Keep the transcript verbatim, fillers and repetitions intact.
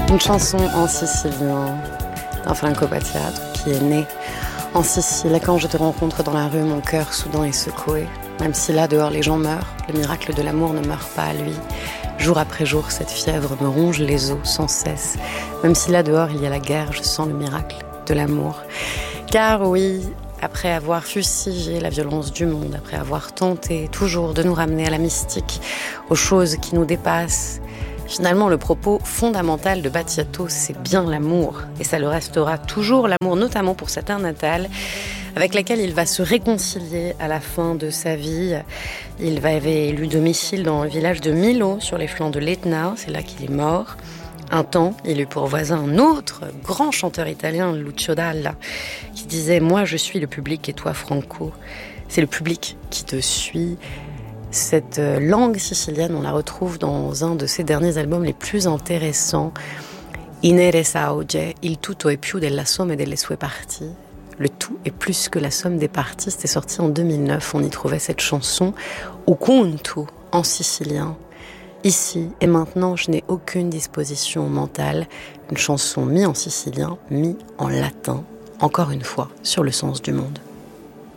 Une chanson en sicilien d'un Franco Battiato qui est né en Sicile. Et quand je te rencontre dans la rue, mon cœur soudain est secoué. Même si là, dehors, les gens meurent, le miracle de l'amour ne meurt pas à lui. Jour après jour, cette fièvre me ronge les os sans cesse. Même si là, dehors, il y a la guerre, je sens le miracle de l'amour. Car oui, après avoir fustigé la violence du monde, après avoir tenté toujours de nous ramener à la mystique, aux choses qui nous dépassent, finalement, le propos fondamental de Battiato, c'est bien l'amour. Et ça le restera toujours, l'amour, notamment pour sa terre natale, avec laquelle il va se réconcilier à la fin de sa vie. Il va avait élu domicile dans le village de Milo, sur les flancs de l'Etna. C'est là qu'il est mort. Un temps, il eut pour voisin un autre grand chanteur italien, Lucio Dalla, qui disait « Moi, je suis le public et toi, Franco. » C'est le public qui te suit. Cette langue sicilienne, on la retrouve dans un de ses derniers albums les plus intéressants, Inere Sauge, Il tutto è più della somme delle sue parti. Le tout est plus que la somme des parties. C'était sorti en deux mille neuf. On y trouvait cette chanson au conto en sicilien. Ici et maintenant, je n'ai aucune disposition mentale. Une chanson mi en sicilien, mi en latin. Encore une fois, sur le sens du monde.